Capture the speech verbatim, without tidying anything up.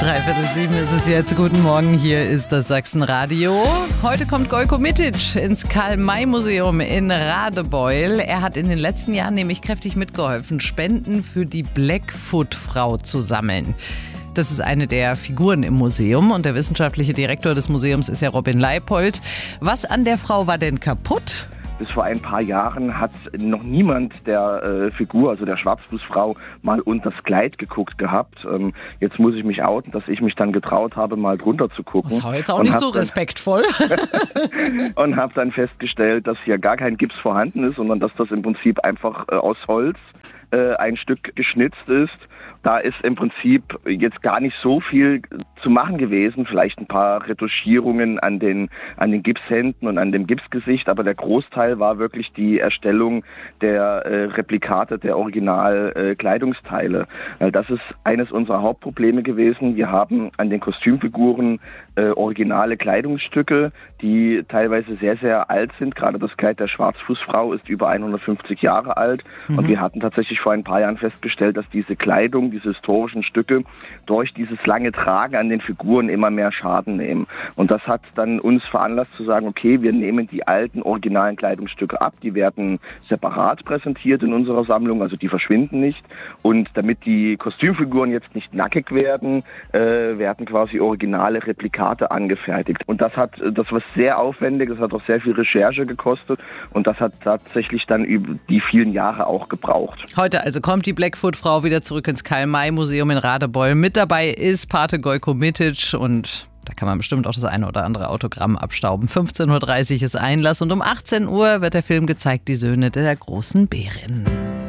Dreiviertel sieben ist es jetzt. Guten Morgen, hier ist das Sachsenradio. Heute kommt Gojko Mitic ins Karl-May-Museum in Radebeul. Er hat in den letzten Jahren nämlich kräftig mitgeholfen, Spenden für die Blackfoot-Frau zu sammeln. Das ist eine der Figuren im Museum und der wissenschaftliche Direktor des Museums ist ja Robin Leipold. Was an der Frau war denn kaputt? Bis vor ein paar Jahren hat noch niemand der äh, Figur, also der Schwarzfußfrau, mal unter das Kleid geguckt gehabt. Ähm, jetzt muss ich mich outen, dass ich mich dann getraut habe, mal drunter zu gucken. Das war jetzt auch nicht so respektvoll. Und habe dann festgestellt, dass hier gar kein Gips vorhanden ist, sondern dass das im Prinzip einfach äh, aus Holz äh, ein Stück geschnitzt ist. Da ist im Prinzip jetzt gar nicht so viel zu machen gewesen, vielleicht ein paar Retuschierungen an den an den Gipshänden und an dem Gipsgesicht, aber der Großteil war wirklich die Erstellung der äh, Replikate der Original-Kleidungsteile. Äh, das ist eines unserer Hauptprobleme gewesen. Wir haben an den Kostümfiguren äh, originale Kleidungsstücke, die teilweise sehr, sehr alt sind. Gerade das Kleid der Schwarzfußfrau ist über hundertfünfzig Jahre alt. Mhm. Und wir hatten tatsächlich vor ein paar Jahren festgestellt, dass diese Kleidung, diese historischen Stücke durch dieses lange Tragen an den Figuren immer mehr Schaden nehmen. Und das hat dann uns veranlasst zu sagen, okay, wir nehmen die alten originalen Kleidungsstücke ab, die werden separat präsentiert in unserer Sammlung, also die verschwinden nicht. Und damit die Kostümfiguren jetzt nicht nackig werden, äh, werden quasi originale Replikate angefertigt. Und das hat, das war sehr aufwendig, das hat auch sehr viel Recherche gekostet und das hat tatsächlich dann über die vielen Jahre auch gebraucht. Heute also kommt die Blackfoot-Frau wieder zurück ins Karl-May-Museum in Radebeul. Mit dabei ist Pate Gojko Mitic und da kann man bestimmt auch das eine oder andere Autogramm abstauben. fünfzehn Uhr dreißig ist Einlass und um achtzehn Uhr wird der Film gezeigt, Die Söhne der großen Bärin.